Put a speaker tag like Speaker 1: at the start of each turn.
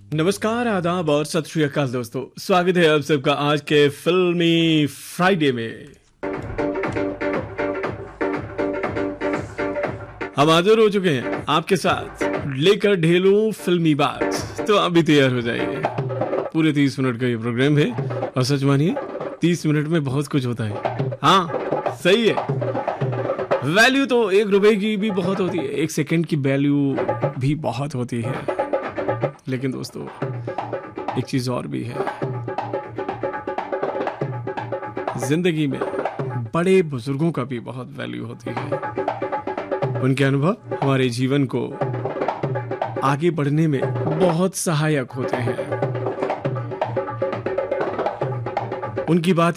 Speaker 1: नमस्कार, आदाब और सत श्री अकाल दोस्तों। स्वागत है आप सबका आज के फिल्मी फ्राइडे में। हम हाजिर हो चुके हैं आपके साथ लेकर ढेलों फिल्मी बात। तो आप भी तैयार हो जाइए। पूरे 30 मिनट का ये प्रोग्राम है और सच मानिए 30 मिनट में बहुत कुछ होता है। हाँ, सही है। वैल्यू तो 1 रुपए की भी बहुत होती है, 1 सेकंड की वैल्यू भी बहुत होती है। लेकिन दोस्तों एक चीज और भी है, जिंदगी में बड़े बुजुर्गों का भी बहुत वैल्यू होती है। उनके अनुभव हमारे जीवन को आगे बढ़ने में बहुत सहायक होते हैं। उनकी बातें